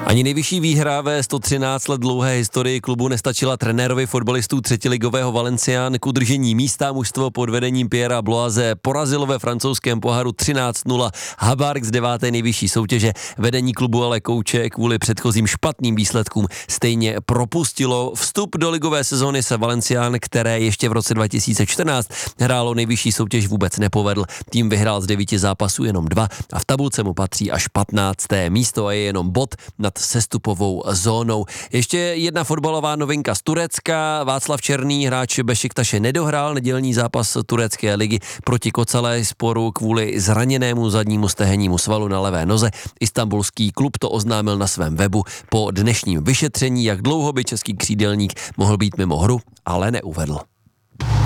Ani nejvyšší výhra ve 113 let dlouhé historii klubu nestačila trenérovi fotbalistů třetiligového Valencián k udržení místa. Mužstvo pod vedením Pierra Bloise porazilo ve francouzském poháru 13-0 Habark z 9. nejvyšší soutěže. Vedení klubu ale kouče kvůli předchozím špatným výsledkům stejně propustilo. Vstup do ligové sezóny se Valencián, které ještě v roce 2014 hrálo nejvyšší soutěž, vůbec nepovedl. Tým vyhrál z 9 zápasů jenom 2 a v tabulce mu patří až 15. místo a je jenom bod nad sestupovou zónou. Ještě jedna fotbalová novinka z Turecka. Václav Černý, hráč Bešiktaše, nedohrál nedělní zápas turecké ligy proti Kocaelisporu kvůli zraněnému zadnímu stehennímu svalu na levé noze. Istanbulský klub to oznámil na svém webu po dnešním vyšetření, jak dlouho by český křídelník mohl být mimo hru, ale neuvedl.